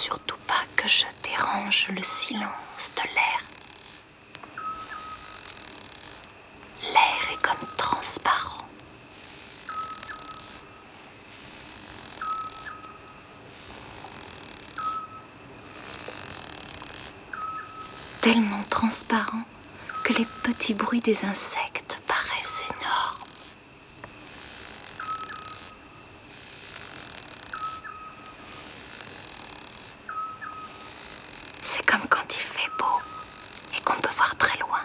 surtout pas que je dérange le silence de l'air. L'air est comme transparent. Tellement transparent que les petits bruits des insectes paraissent énormes. C'est comme quand il